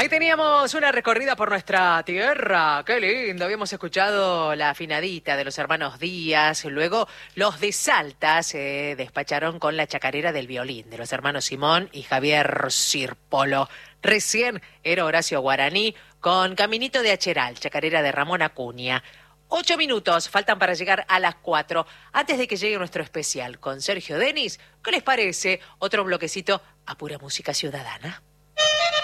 Ahí teníamos una recorrida por nuestra tierra, qué lindo. Habíamos escuchado la afinadita de los hermanos Díaz, luego los de Salta se despacharon con la chacarera del violín de los hermanos Simón y Javier Sirpolo. Recién era Horacio Guaraní con Caminito de Acheral, chacarera de Ramón Acuña. 8 minutos faltan para llegar a las 4. Antes de que llegue nuestro especial con Sergio Denis, ¿qué les parece? Otro bloquecito a pura música ciudadana.